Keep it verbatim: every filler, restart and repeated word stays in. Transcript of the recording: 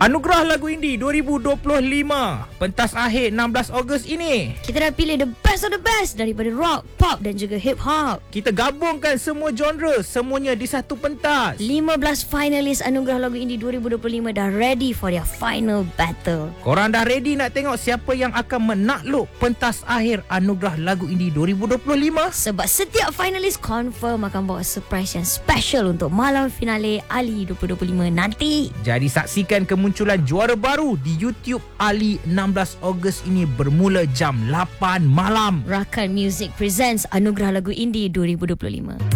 Anugerah Lagu Indie dua ribu dua puluh lima, pentas akhir enam belas Ogos ini. Kita dah pilih the best of the best daripada rock, pop dan juga hip hop. Kita gabungkan semua genre, semuanya di satu pentas. lima belas finalis Anugerah Lagu Indie dua ribu dua puluh lima dah ready for their final battle. Korang dah ready nak tengok siapa yang akan menakluk pentas akhir Anugerah Lagu Indie dua ribu dua puluh lima? Sebab setiap finalis confirm akan bawa surprise yang special untuk malam finale Ali dua ribu dua puluh lima nanti. Jadi saksikan kemunculan juara baru di YouTube Ali enam belas Ogos ini bermula jam lapan malam. Rakan Music presents Anugerah Lagu Indie dua ribu dua puluh lima.